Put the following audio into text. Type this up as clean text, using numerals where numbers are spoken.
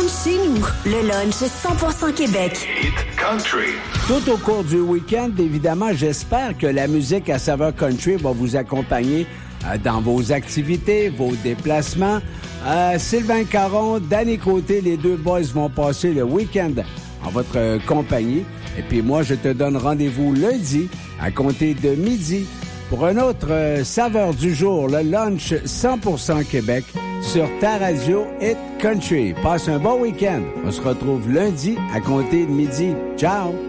lunch chez nous. Le lunch 100% Québec. Hit Country. Tout au cours du week-end, évidemment, j'espère que la musique à saveur country va vous accompagner dans vos activités, vos déplacements. Sylvain Caron, Danny Côté, les deux boys vont passer le week-end en votre compagnie. Et puis moi, je te donne rendez-vous lundi à compter de midi pour un autre saveur du jour, le lunch 100% Québec sur ta radio Hit Country. Passe un bon week-end. On se retrouve lundi à compter de midi. Ciao!